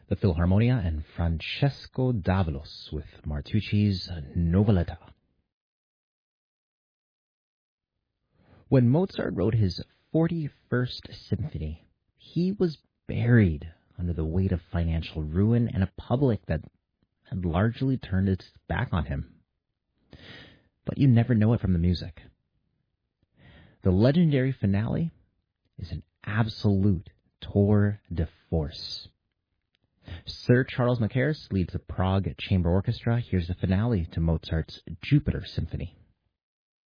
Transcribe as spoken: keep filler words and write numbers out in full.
the Philharmonia, and Francesco Davalos with Martucci's Noveletta. When Mozart wrote his forty-first symphony, he was buried under the weight of financial ruin and a public that had largely turned its back on him. But you never know it from the music. The legendary finale is an absolute tour de force. Sir Charles Mackerras leads the Prague Chamber Orchestra. Here's the finale to Mozart's Jupiter Symphony.